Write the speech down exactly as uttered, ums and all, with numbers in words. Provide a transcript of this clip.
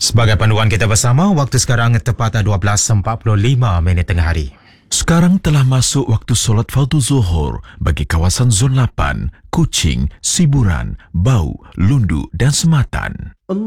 Sebagai panduan kita bersama, waktu sekarang tepat dua belas empat puluh lima minit tengah hari. Sekarang telah masuk waktu solat fardu zuhur bagi kawasan Zon lapan, Kuching, Siburan, Bau, Lundu dan Sematan.